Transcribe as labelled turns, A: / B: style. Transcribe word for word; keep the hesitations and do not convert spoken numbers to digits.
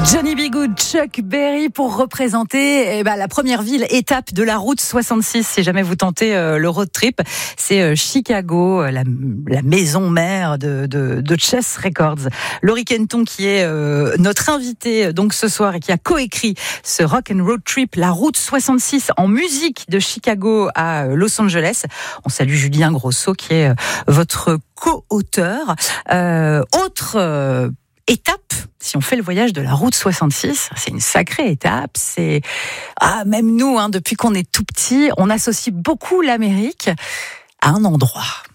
A: Johnny B. Goode, Chuck Berry pour représenter eh ben, la première ville étape de la route soixante-six. Si jamais vous tentez euh, le road trip, c'est euh, Chicago, la, la maison mère de, de, de Chess Records. Laurie Kenton qui est euh, notre invité donc ce soir et qui a coécrit ce rock and road trip, la route soixante-six en musique de Chicago à Los Angeles. On salue Julien Grosso qui est euh, votre co-auteur. Euh, autre euh, étape. Si on fait le voyage de la route soixante-six, c'est une sacrée étape. C'est ah, même nous, hein, depuis qu'on est tout petit, on associe beaucoup l'Amérique à un endroit.